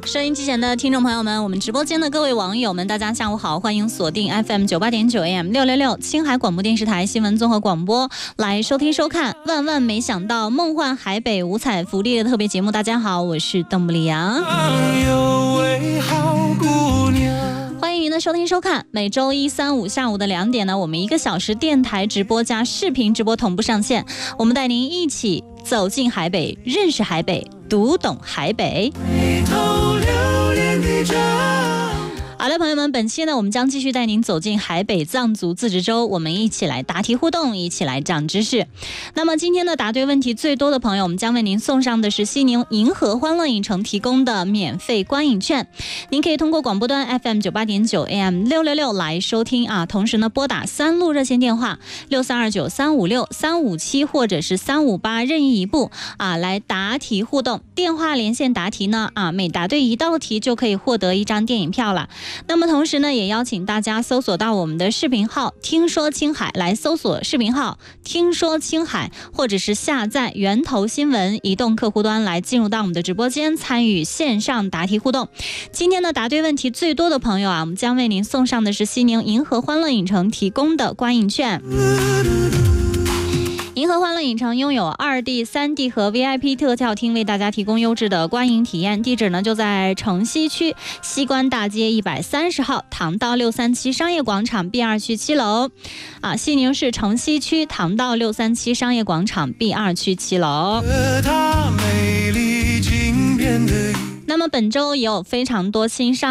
收音机前的听众朋友们，我们直播间的各位网友们，大家下午好，欢迎锁定 FM 98.9 AM 666青海广播电视台新闻综合广播来收听收看万万没想到梦幻海北五彩福利的特别节目。大家好，我是邓布利亚，欢迎您的收听收看。每周一、三、五下午的2点呢，我们1个小时电台直播加视频直播同步上线，我们带您一起走进海北，认识海北，读懂海北。好了，朋友们，本期呢，我们将继续带您走进海北藏族自治州，我们一起来答题互动，一起来长知识。那么今天的答对问题最多的朋友，我们将为您送上的是西宁银河欢乐影城提供的免费观影券。您可以通过广播端 FM 98.9 AM 666来收听啊，同时呢，拨打3路热线电话6329 356 357或者是358任意一部啊，来答题互动。电话连线答题呢啊，每答对1道题就可以获得1张电影票了。那么同时呢，也邀请大家搜索到我们的视频号听说青海，来搜索视频号听说青海，或者是下载源头新闻移动客户端来进入到我们的直播间参与线上答题互动。今天的答对问题最多的朋友啊，我们将为您送上的是西宁银河欢乐影城提供的观影券。银河欢乐影城拥有2D、3D 和 VIP 特效厅，为大家提供优质的观影体验。地址呢就在城西区西关大街130号唐道637商业广场 B2 区7楼啊，西宁市城西区唐道637商业广场 B2 区7楼。那么本周也有非常多新上